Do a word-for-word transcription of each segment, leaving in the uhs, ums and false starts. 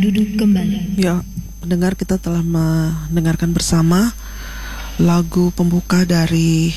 duduk kembali. Ya, pendengar, kita telah mendengarkan bersama lagu pembuka dari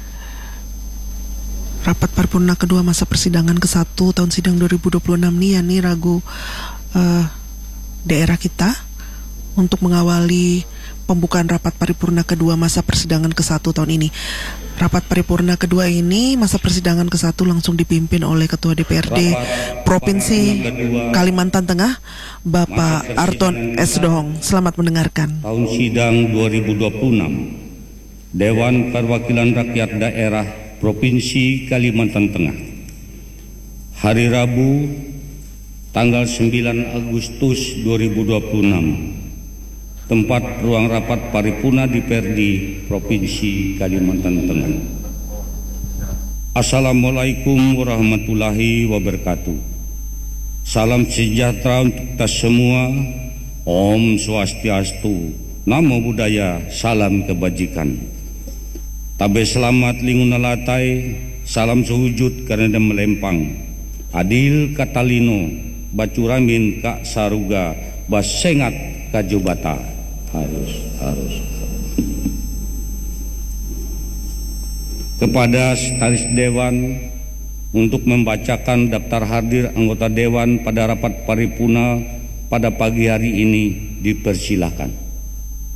rapat paripurna kedua masa persidangan ke satu tahun sidang dua ribu dua puluh enam ini, yakni lagu uh, daerah kita untuk mengawali pembukaan rapat paripurna kedua masa persidangan ke satu tahun ini. Rapat paripurna kedua ini masa persidangan ke satu langsung dipimpin oleh Ketua D P R D rapat Provinsi Kalimantan Tengah, Bapak Arton S. Dohong. Selamat mendengarkan. Tahun sidang dua ribu dua puluh enam Dewan Perwakilan Rakyat Daerah Provinsi Kalimantan Tengah. Hari Rabu, tanggal sembilan Agustus dua ribu dua puluh enam. Tempat ruang rapat paripurna D P R D Provinsi Kalimantan Tengah. Assalamualaikum warahmatullahi wabarakatuh. Salam sejahtera untuk kita semua. Om Swastiastu, Namo Buddhaya, salam kebajikan. Tabe selamat linguna latai, salam sehujud karena melempang. Adil katalino, bacuramin kak saruga, basengat kajubata. Harus, harus. Kepada Sekretaris Dewan untuk membacakan daftar hadir anggota Dewan pada rapat paripurna pada pagi hari ini dipersilakan.